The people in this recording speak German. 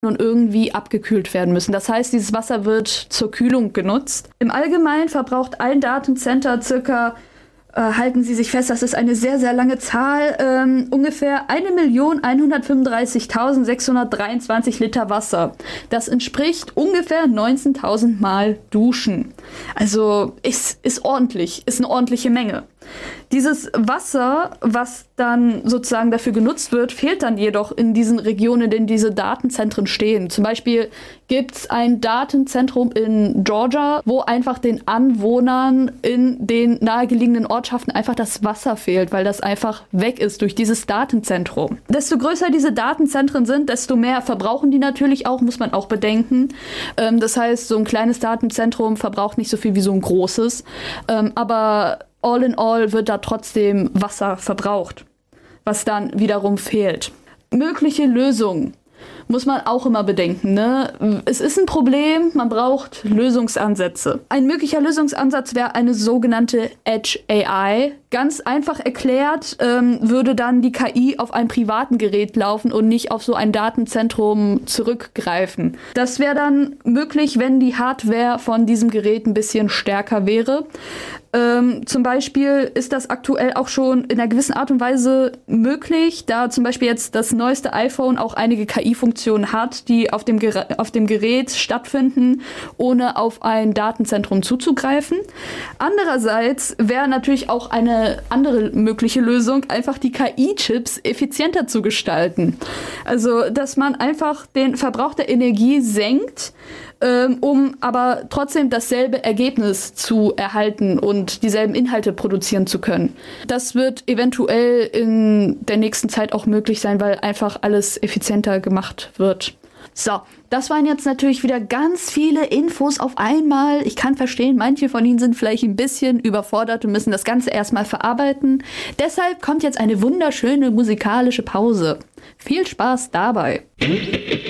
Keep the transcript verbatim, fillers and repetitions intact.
und irgendwie abgekühlt werden müssen. Das heißt, dieses Wasser wird zur Kühlung genutzt. Im Allgemeinen verbraucht ein Datencenter circa, äh, halten Sie sich fest, das ist eine sehr, sehr lange Zahl, ähm, ungefähr eine Million hundertfünfunddreißigtausendsechshundertdreiundzwanzig Liter Wasser. Das entspricht ungefähr neunzehntausend Mal Duschen. Also ist, ist ordentlich, ist eine ordentliche Menge. Dieses Wasser, was dann sozusagen dafür genutzt wird, fehlt dann jedoch in diesen Regionen, in denen diese Datenzentren stehen. Zum Beispiel gibt es ein Datenzentrum in Georgia, wo einfach den Anwohnern in den nahegelegenen Ortschaften einfach das Wasser fehlt, weil das einfach weg ist durch dieses Datenzentrum. Desto größer diese Datenzentren sind, desto mehr verbrauchen die natürlich auch, muss man auch bedenken. Ähm, das heißt, so ein kleines Datenzentrum verbraucht nicht so viel wie so ein großes. Ähm, aber all in all wird da trotzdem Wasser verbraucht, was dann wiederum fehlt. Mögliche Lösungen muss man auch immer bedenken, ne? Es ist ein Problem, man braucht Lösungsansätze. Ein möglicher Lösungsansatz wäre eine sogenannte Edge A I. Ganz einfach erklärt, ähm, würde dann die K I auf einem privaten Gerät laufen und nicht auf so ein Datenzentrum zurückgreifen. Das wäre dann möglich, wenn die Hardware von diesem Gerät ein bisschen stärker wäre. Ähm, zum Beispiel ist das aktuell auch schon in einer gewissen Art und Weise möglich, da zum Beispiel jetzt das neueste iPhone auch einige K I-Funktionen hat, die auf dem, Ger- auf dem Gerät stattfinden, ohne auf ein Datenzentrum zuzugreifen. Andererseits wäre natürlich auch eine andere mögliche Lösung, einfach die K I-Chips effizienter zu gestalten. Also, dass man einfach den Verbrauch der Energie senkt, um aber trotzdem dasselbe Ergebnis zu erhalten und dieselben Inhalte produzieren zu können. Das wird eventuell in der nächsten Zeit auch möglich sein, weil einfach alles effizienter gemacht wird. So, das waren jetzt natürlich wieder ganz viele Infos auf einmal. Ich kann verstehen, manche von Ihnen sind vielleicht ein bisschen überfordert und müssen das Ganze erstmal verarbeiten. Deshalb kommt jetzt eine wunderschöne musikalische Pause. Viel Spaß dabei!